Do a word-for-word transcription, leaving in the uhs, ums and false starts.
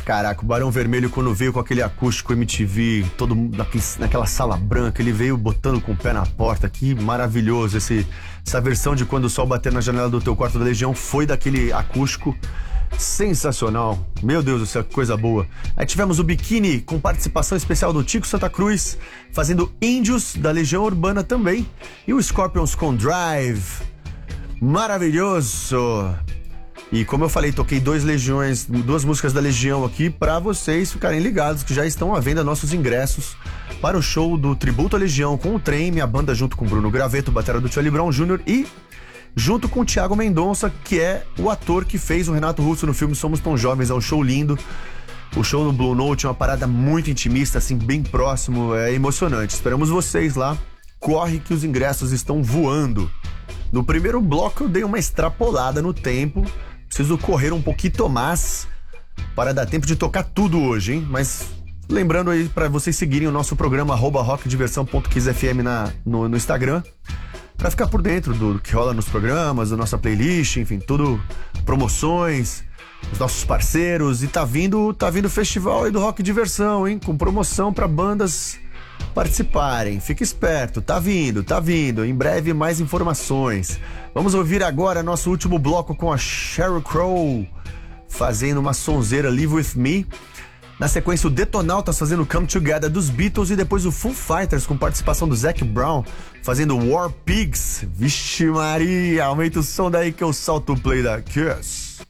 Caraca, o Barão Vermelho, quando veio com aquele acústico M T V, todo naquele, naquela sala branca, ele veio botando com o pé na porta. Que maravilhoso esse, essa versão de Quando o Sol Bater na Janela do Teu Quarto da Legião foi daquele acústico. Sensacional, meu Deus do céu, que coisa boa. Aí tivemos o Biquíni com participação especial do Tico Santa Cruz, fazendo Índios da Legião Urbana também. E o Scorpions com Drive, maravilhoso. E como eu falei, toquei dois legiões, duas músicas da Legião aqui pra vocês ficarem ligados que já estão à venda nossos ingressos para o show do Tributo à Legião com o Trem, minha banda junto com o Bruno Graveto, batera do Charlie Brown Júnior e junto com o Thiago Mendonça, que é o ator que fez o Renato Russo no filme Somos Tão Jovens. É um show lindo. O show no Blue Note é uma parada muito intimista, assim, bem próximo, é emocionante. Esperamos vocês lá. Corre que os ingressos estão voando. No primeiro bloco eu dei uma extrapolada no tempo. Preciso correr um pouquinho mais para dar tempo de tocar tudo hoje, hein? Mas lembrando aí para vocês seguirem o nosso programa arroba rockdiversão ponto kiss f m na, no, no Instagram, para ficar por dentro do, do que rola nos programas, da nossa playlist, enfim, tudo, promoções, os nossos parceiros. E tá vindo, tá vindo o festival aí do Rock Diversão, hein? Com promoção para bandas participarem. Fique esperto, tá vindo, tá vindo. Em breve mais informações. Vamos ouvir agora nosso último bloco com a Sheryl Crow fazendo uma sonzeira, Live With Me. Na sequência o Detonautas fazendo Come Together dos Beatles e depois o Foo Fighters com participação do Zac Brown fazendo War Pigs. Vixe Maria, aumenta o som daí que eu salto o play da Kiss.